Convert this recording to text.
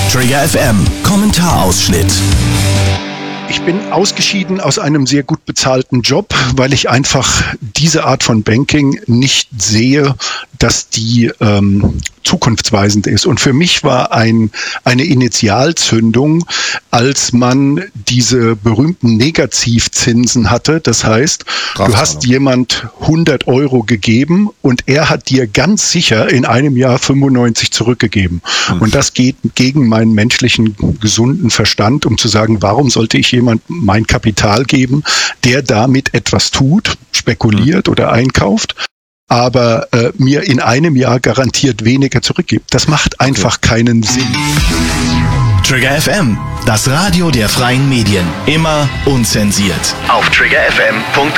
Trigger FM Kommentarausschnitt. Ich bin ausgeschieden aus einem sehr gut bezahlten Job, weil ich einfach diese Art von Banking nicht sehe, dass die zukunftsweisend ist. Und für mich war eine Initialzündung, als man diese berühmten Negativzinsen hatte. Das heißt, du hast jemand 100 Euro gegeben und er hat dir ganz sicher in einem Jahr 95 zurückgegeben. Und das geht gegen meinen menschlichen gesunden Verstand, um zu sagen, warum sollte ich jemand mein Kapital geben, der damit etwas tut, spekuliert oder einkauft, aber mir in einem Jahr garantiert weniger zurückgibt. Das macht einfach keinen Sinn. Trigger FM, das Radio der freien Medien. Immer unzensiert. Auf triggerfm.de